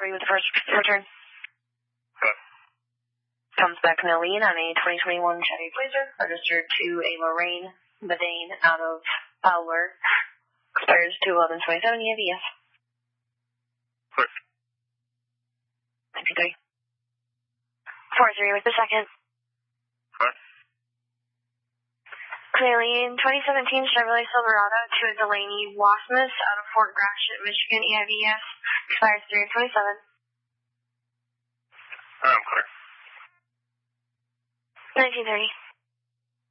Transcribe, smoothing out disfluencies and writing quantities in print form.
with the first return. Okay. Comes back in the lead on a 2021 Chevy Blazer, registered to a Lorraine Bedane out of Fowler. Expires 2/11/27 ABS. First. 53. 4-3 with the second. Okay. Clearly, in 2017 Chevrolet Silverado to a Delaney Wasmus out of Fort Gratiot, Michigan, EIVS, expires 3/27. I'm clear. 1930.